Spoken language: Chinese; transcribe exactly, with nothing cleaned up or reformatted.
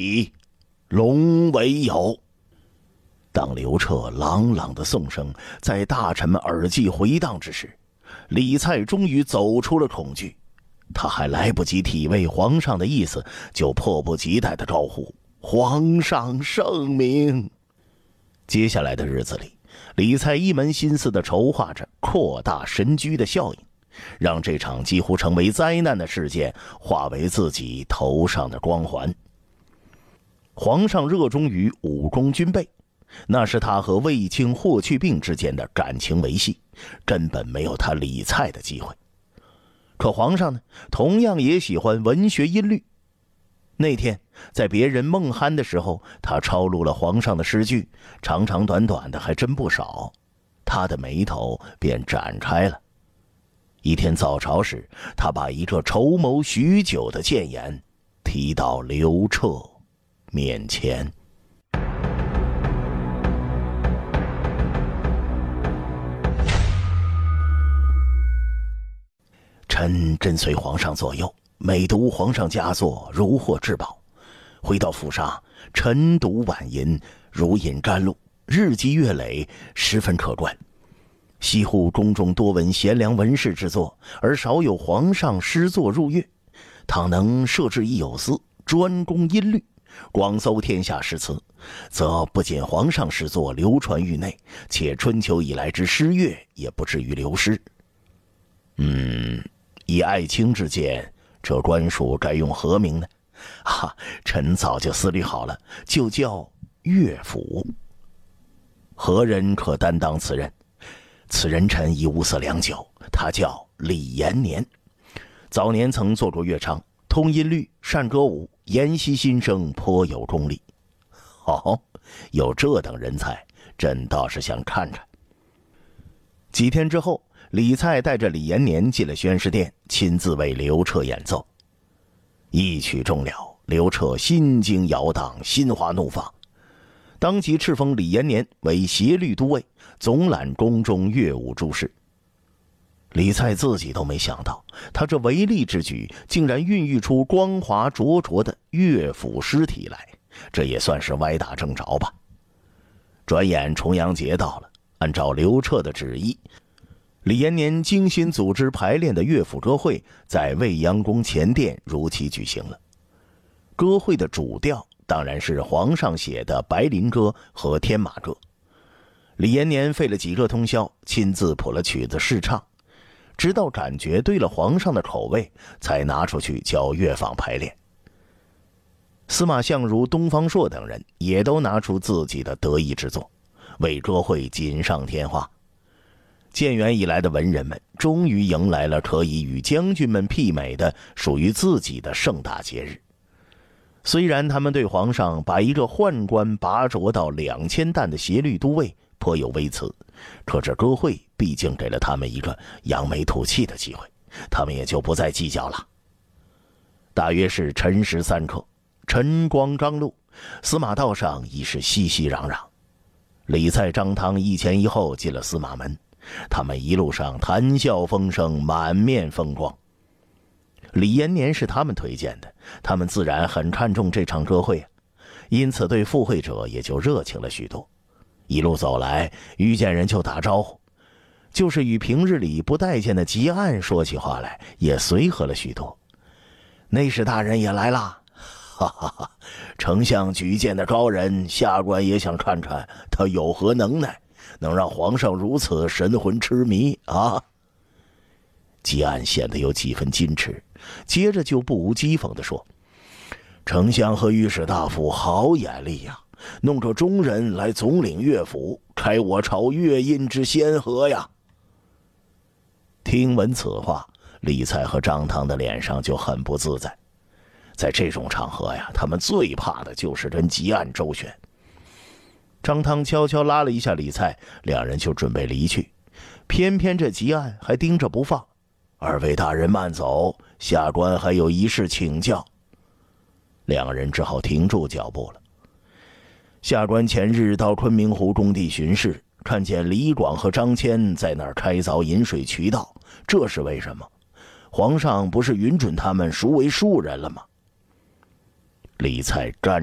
起，龙为友。当刘彻朗朗的颂声在大臣们耳际回荡之时，李蔡终于走出了恐惧。他还来不及体味皇上的意思，就迫不及待地招呼：皇上圣明。接下来的日子里，李蔡一门心思地筹划着扩大神驹的效应，让这场几乎成为灾难的事件化为自己头上的光环。皇上热衷于武功军备，那是他和卫青、霍去病之间的感情维系，根本没有他李蔡的机会。可皇上呢，同样也喜欢文学音律。那天在别人梦酣的时候，他抄录了皇上的诗句，长长短短的还真不少，他的眉头便展开了。一天早朝时，他把一个筹谋许久的谏言提到刘彻面前。臣跟随皇上左右，每读皇上佳作，如获至宝。回到府上，晨读晚吟，如饮甘露，日积月累，十分可观。西户宫中多闻贤良文士之作，而少有皇上诗作入乐。倘能设置一有司，专攻音律，广搜天下诗词，则不仅皇上诗作流传域内，且春秋以来之诗乐也不至于流失。嗯，以爱卿之见，这官署该用何名呢？啊，臣早就思虑好了，就叫乐府。何人可担当此任？此人臣已物色良久，他叫李延年。早年曾做过乐唱，通音律，善歌舞，研析心声，颇有功力。哦，有这等人才，朕倒是想看看。几天之后，李蔡带着李延年进了宣师殿，亲自为刘彻演奏。一曲终了，刘彻心惊摇荡，心花怒放，当即敕封李延年为协律都尉，总揽宫中乐舞诸事。李蔡自己都没想到，他这唯利之举竟然孕育出光华灼灼的乐府诗体来，这也算是歪打正着吧。转眼重阳节到了，按照刘彻的旨意，李延年精心组织排练的乐府歌会在未央宫前殿如期举行了。歌会的主调当然是皇上写的白林歌和天马歌。李延年费了几个通宵，亲自谱了曲子试唱，直到感觉对了皇上的口味，才拿出去教乐坊排练。司马相如、东方朔等人也都拿出自己的得意之作，为歌会锦上添花。建元以来的文人们终于迎来了可以与将军们媲美的属于自己的盛大节日。虽然他们对皇上把一个宦官拔擢到两千担的协律都尉颇有微词，可这歌会毕竟给了他们一个扬眉吐气的机会，他们也就不再计较了。大约是辰时三刻，晨光刚露，司马道上已是熙熙攘攘。李蔡、张汤一前一后进了司马门，他们一路上谈笑风生，满面风光。李延年是他们推荐的，他们自然很看重这场歌会，因此对赴会者也就热情了许多。一路走来，遇见人就打招呼，就是与平日里不待见的汲黯说起话来也随和了许多。内侍大人也来啦，哈哈哈！丞相举荐的高人，下官也想看看他有何能耐，能让皇上如此神魂痴迷啊！汲黯显得有几分矜持，接着就不无讥讽地说：“丞相和御史大夫好眼力呀，弄个中人来总领乐府，开我朝乐音之先河呀！”听闻此话，李蔡和张汤的脸上就很不自在。在这种场合呀，他们最怕的就是跟汲黯周旋。张汤悄悄拉了一下李蔡，两人就准备离去，偏偏这汲黯还盯着不放。二位大人慢走，下官还有一事请教。两人只好停住脚步了。下官前日到昆明湖工地巡视，看见李广和张骞在那儿开凿引水渠道，这是为什么？皇上不是允准他们赎为庶人了吗？李蔡干